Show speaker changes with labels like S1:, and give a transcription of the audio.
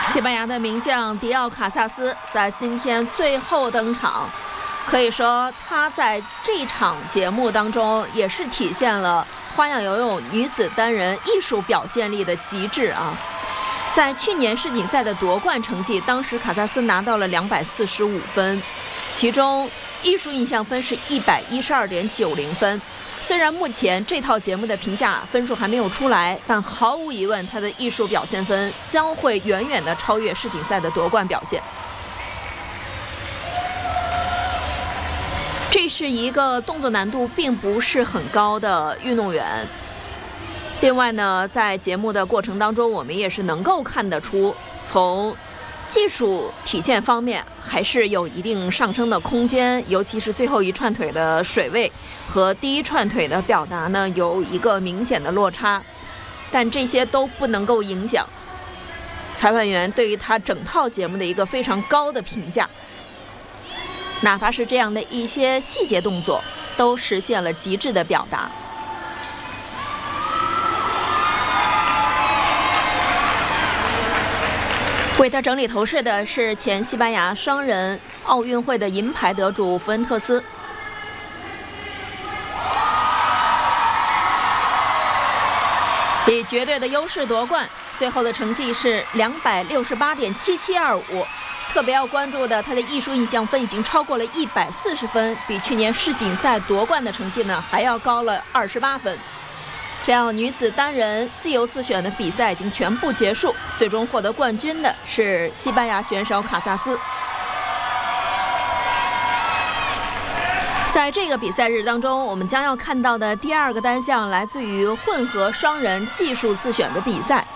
S1: 西班牙的名将迪奥卡萨斯在今天最后登场，可以说他在这场节目当中也是体现了花样游泳女子单人艺术表现力的极致啊！在去年世锦赛的夺冠成绩，当时卡萨斯拿到了245分，其中艺术印象分是112.90分。虽然目前这套节目的评价分数还没有出来，但毫无疑问，他的艺术表现分将会远远地超越世锦赛的夺冠表现。这是一个动作难度并不是很高的运动员。另外呢，在节目的过程当中，我们也是能够看得出，从技术体现方面还是有一定上升的空间，尤其是最后一串腿的水位和第一串腿的表达呢有一个明显的落差，但这些都不能够影响裁判员对于他整套节目的一个非常高的评价，哪怕是这样的一些细节动作都实现了极致的表达。为他整理头饰的是前西班牙双人奥运会的银牌得主福恩特斯。以绝对的优势夺冠，最后的成绩是268.7725。特别要关注的，他的艺术印象分已经超过了140分，比去年世锦赛夺冠的成绩呢还要高了28分。这样女子单人自由自选的比赛已经全部结束，最终获得冠军的是西班牙选手卡萨斯。在这个比赛日当中，我们将要看到的第二个单项来自于混合双人技术自选的比赛。